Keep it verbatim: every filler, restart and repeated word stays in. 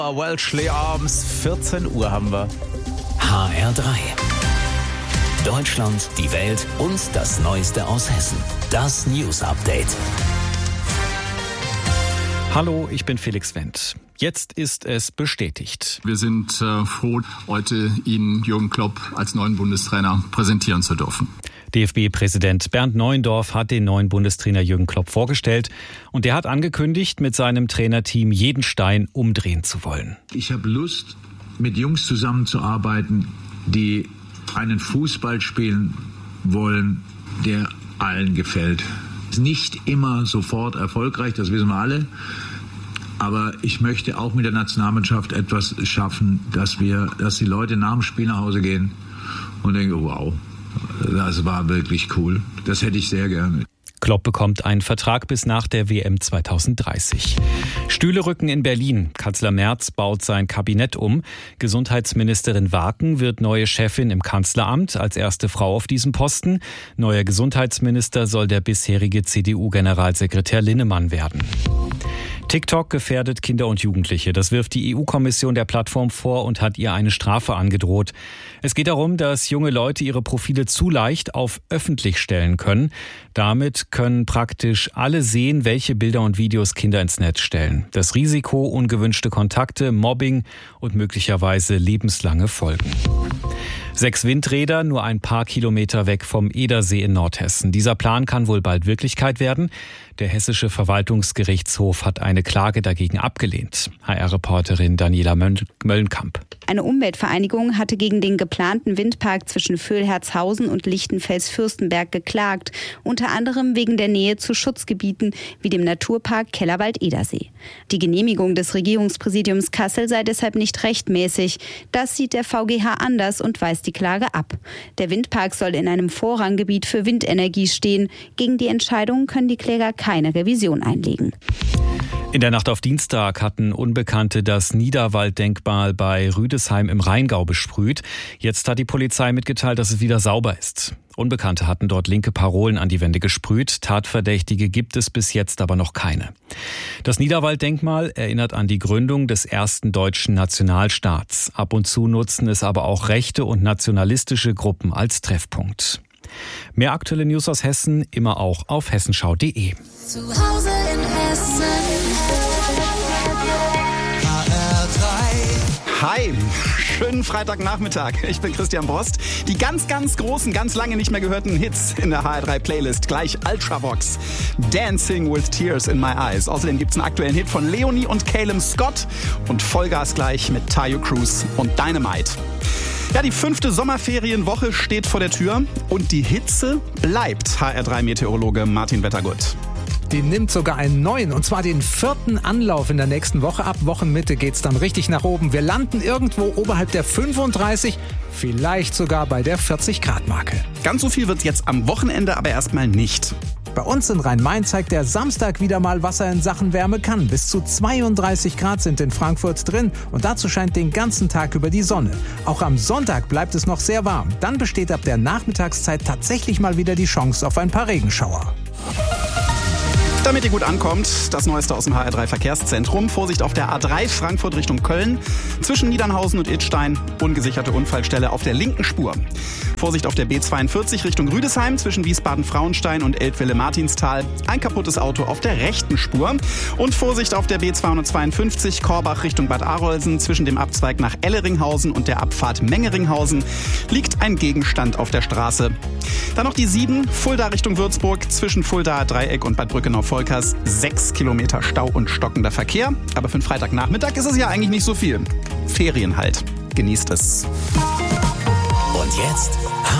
Welshly Arms, vierzehn Uhr haben wir. H R drei. Deutschland, die Welt und das Neueste aus Hessen. Das News Update. Hallo, ich bin Felix Wendt. Jetzt ist es bestätigt. Wir sind äh, froh, heute Ihnen Jürgen Klopp als neuen Bundestrainer präsentieren zu dürfen. D F B-Präsident Bernd Neuendorf hat den neuen Bundestrainer Jürgen Klopp vorgestellt und der hat angekündigt, mit seinem Trainerteam jeden Stein umdrehen zu wollen. Ich habe Lust, mit Jungs zusammenzuarbeiten, die einen Fußball spielen wollen, der allen gefällt. Ist nicht immer sofort erfolgreich, das wissen wir alle. Aber ich möchte auch mit der Nationalmannschaft etwas schaffen, dass wir, dass die Leute nach dem Spiel nach Hause gehen und denken, wow, das war wirklich cool. Das hätte ich sehr gerne. Klopp bekommt einen Vertrag bis nach der W M zwanzig dreißig. Stühle rücken in Berlin. Kanzler Merz baut sein Kabinett um. Gesundheitsministerin Warken wird neue Chefin im Kanzleramt, als erste Frau auf diesem Posten. Neuer Gesundheitsminister soll der bisherige C D U-Generalsekretär Linnemann werden. TikTok gefährdet Kinder und Jugendliche. Das wirft die E U-Kommission der Plattform vor und hat ihr eine Strafe angedroht. Es geht darum, dass junge Leute ihre Profile zu leicht auf öffentlich stellen können. Damit können praktisch alle sehen, welche Bilder und Videos Kinder ins Netz stellen. Das Risiko, ungewünschte Kontakte, Mobbing und möglicherweise lebenslange Folgen. Sechs Windräder nur ein paar Kilometer weg vom Edersee in Nordhessen. Dieser Plan kann wohl bald Wirklichkeit werden. Der Hessische Verwaltungsgerichtshof hat eine Klage dagegen abgelehnt. H R-Reporterin Daniela Möllenkamp. Eine Umweltvereinigung hatte gegen den geplanten Windpark zwischen Vöhlherzhausen und Lichtenfels-Fürstenberg geklagt. Unter anderem wegen der Nähe zu Schutzgebieten wie dem Naturpark Kellerwald-Edersee. Die Genehmigung des Regierungspräsidiums Kassel sei deshalb nicht rechtmäßig. Das sieht der V G H anders und weist die Klage ab. Der Windpark soll in einem Vorranggebiet für Windenergie stehen. Gegen die Entscheidung können die Kläger keine Revision einlegen. In der Nacht auf Dienstag hatten Unbekannte das Niederwalddenkmal bei Rüdesheim im Rheingau besprüht. Jetzt hat die Polizei mitgeteilt, dass es wieder sauber ist. Unbekannte hatten dort linke Parolen an die Wände gesprüht. Tatverdächtige gibt es bis jetzt aber noch keine. Das Niederwalddenkmal erinnert an die Gründung des ersten deutschen Nationalstaats. Ab und zu nutzen es aber auch rechte und nationalistische Gruppen als Treffpunkt. Mehr aktuelle News aus Hessen immer auch auf hessenschau punkt de. Zu Hause in Hessen. H R drei. Hi, schönen Freitagnachmittag. Ich bin Christian Brost. Die ganz, ganz großen, ganz lange nicht mehr gehörten Hits in der H R drei Playlist. Gleich Ultravox. Dancing with Tears in My Eyes. Außerdem gibt's einen aktuellen Hit von Leonie und Calum Scott. Und Vollgas gleich mit Tayo Cruz und Dynamite. Ja, die fünfte Sommerferienwoche steht vor der Tür und die Hitze bleibt, H R drei Meteorologe Martin Wettergut. Die nimmt sogar einen neuen, und zwar den vierten Anlauf in der nächsten Woche. Ab Wochenmitte geht's dann richtig nach oben. Wir landen irgendwo oberhalb der fünfunddreißig, vielleicht sogar bei der vierzig Grad Marke. Ganz so viel wird's jetzt am Wochenende aber erstmal nicht. Bei uns in Rhein-Main zeigt der Samstag wieder mal, was er in Sachen Wärme kann. Bis zu zweiunddreißig Grad sind in Frankfurt drin und dazu scheint den ganzen Tag über die Sonne. Auch am Sonntag bleibt es noch sehr warm. Dann besteht ab der Nachmittagszeit tatsächlich mal wieder die Chance auf ein paar Regenschauer. Damit ihr gut ankommt, das Neueste aus dem H R drei Verkehrszentrum. Vorsicht auf der A drei Frankfurt Richtung Köln. Zwischen Niedernhausen und Idstein ungesicherte Unfallstelle auf der linken Spur. Vorsicht auf der B zweiundvierzig Richtung Rüdesheim zwischen Wiesbaden-Frauenstein und Eltville-Martinstal. Ein kaputtes Auto auf der rechten Spur. Und Vorsicht auf der B zweihundertzweiundfünfzig Korbach Richtung Bad Arolsen zwischen dem Abzweig nach Elleringhausen und der Abfahrt Mengeringhausen liegt ein Gegenstand auf der Straße. Dann noch die sieben, Fulda Richtung Würzburg zwischen Fulda Dreieck und Bad Brückenau-Volkers. Sechs Kilometer Stau und stockender Verkehr. Aber für den Freitagnachmittag ist es ja eigentlich nicht so viel. Ferien halt. Genießt es. Und jetzt